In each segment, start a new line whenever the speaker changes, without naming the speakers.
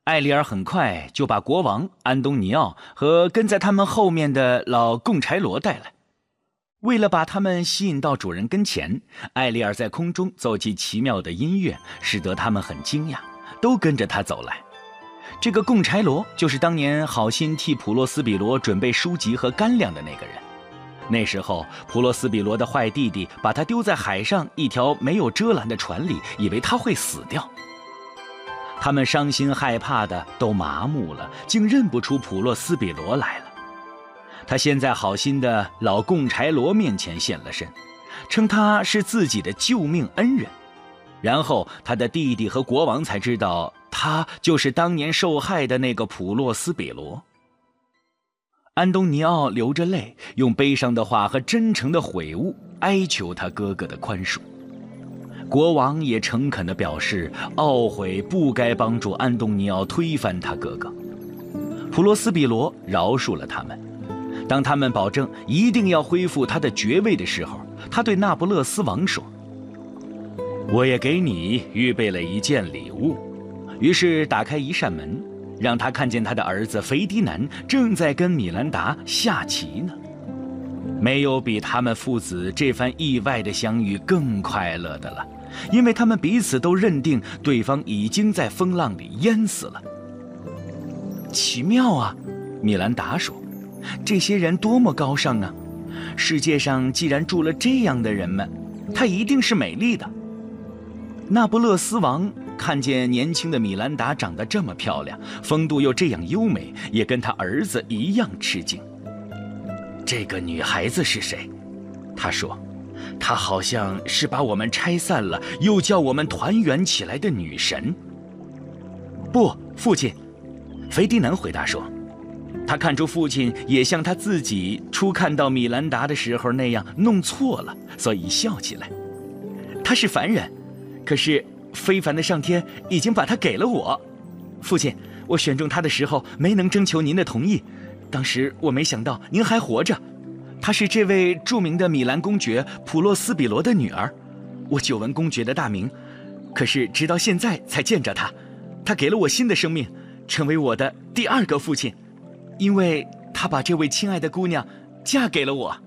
艾丽尔很快就把国王安东尼奥和跟在他们后面的老贡柴罗带来。为了把他们吸引到主人跟前，艾丽尔在空中奏起奇妙的音乐，使得他们很惊讶，都跟着他走来。这个贡柴罗就是当年好心替普洛斯比罗准备书籍和干粮的那个人。那时候普洛斯比罗的坏弟弟把他丢在海上一条没有遮拦的船里，以为他会死掉。他们伤心害怕的都麻木了，竟认不出普洛斯比罗来了。他先在好心的老贡柴罗面前现了身，称他是自己的救命恩人。然后他的弟弟和国王才知道，他就是当年受害的那个普洛斯比罗。安东尼奥流着泪，用悲伤的话和真诚的悔悟哀求他哥哥的宽恕。国王也诚恳地表示懊悔不该帮助安东尼奥推翻他哥哥。普洛斯比罗饶恕了他们。当他们保证一定要恢复他的爵位的时候，他对那不勒斯王说：“我也给你预备了一件礼物。”于是打开一扇门，让他看见他的儿子腓迪南正在跟米兰达下棋呢。没有比他们父子这番意外的相遇更快乐的了，因为他们彼此都认定对方已经在风浪里淹死了。奇妙啊，米兰达说，这些人多么高尚啊！世界上既然住了这样的人们，她一定是美丽的。那不勒斯王看见年轻的米兰达长得这么漂亮，风度又这样优美，也跟他儿子一样吃惊。这个女孩子是谁？他说，她好像是把我们拆散了又叫我们团圆起来的女神。不，父亲，腓迪南回答说，他看出父亲也像他自己初看到米兰达的时候那样弄错了，所以笑起来。他是凡人，可是非凡的上天已经把他给了我。父亲，我选中他的时候没能征求您的同意，当时我没想到您还活着。她是这位著名的米兰公爵普洛斯比罗的女儿，我久闻公爵的大名，可是直到现在才见着她。她给了我新的生命，成为我的第二个父亲，因为她把这位亲爱的姑娘嫁给了我。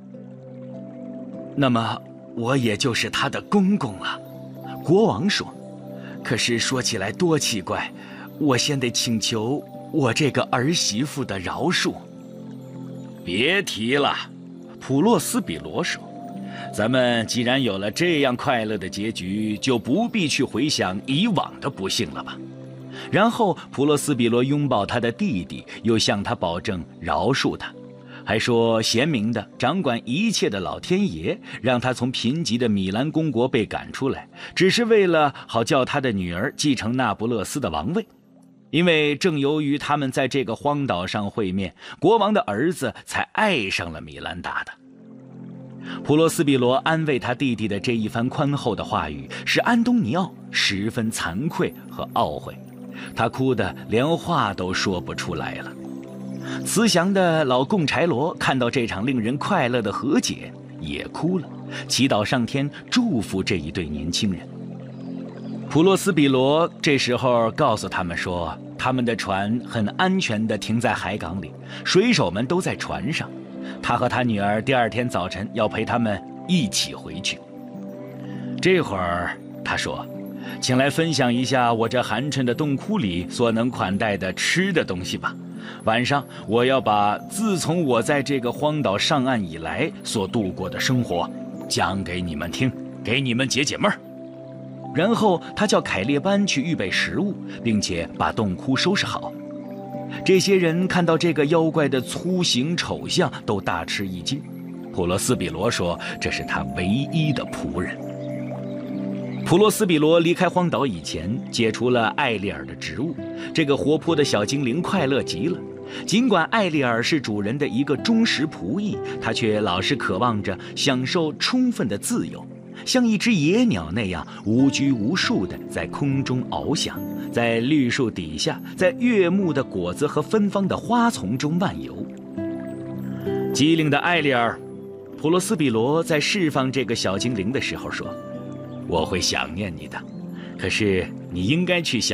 那么我也就是她的公公了。国王说，可是说起来多奇怪，我先得请求我这个儿媳妇的饶恕。别提了，普洛斯比罗说，咱们既然有了这样快乐的结局，就不必去回想以往的不幸了吧。然后普洛斯比罗拥抱他的弟弟，又向他保证饶恕他，还说贤明的掌管一切的老天爷让他从贫瘠的米兰公国被赶出来，只是为了好叫他的女儿继承那不勒斯的王位。因为正由于他们在这个荒岛上会面，国王的儿子才爱上了米兰达的。普洛斯比罗安慰他弟弟的这一番宽厚的话语，使安东尼奥十分惭愧和懊悔，他哭得连话都说不出来了。慈祥的老贡柴罗看到这场令人快乐的和解，也哭了，祈祷上天祝福这一对年轻人。普洛斯比罗这时候告诉他们说，他们的船很安全地停在海港里，水手们都在船上。他和他女儿第二天早晨要陪他们一起回去。这会儿他说，请来分享一下我这寒碜的洞窟里所能款待的吃的东西吧。晚上我要把自从我在这个荒岛上岸以来所度过的生活讲给你们听，给你们解解闷儿。然后他叫凯列班去预备食物，并且把洞窟收拾好。这些人看到这个妖怪的粗形丑相，都大吃一惊。普洛斯比罗说，这是他唯一的仆人。普洛斯比罗离开荒岛以前，解除了艾丽尔的职务。这个活泼的小精灵快乐极了。尽管艾丽尔是主人的一个忠实仆役，他却老是渴望着享受充分的自由，像一只野鸟那样无拘无束地在空中翱翔，在绿树底下，在悦目的果子和芬芳的花丛中漫游。机灵的艾丽尔，普洛斯比罗在释放这个小精灵的时候说，我会想念你的，可是你应该去想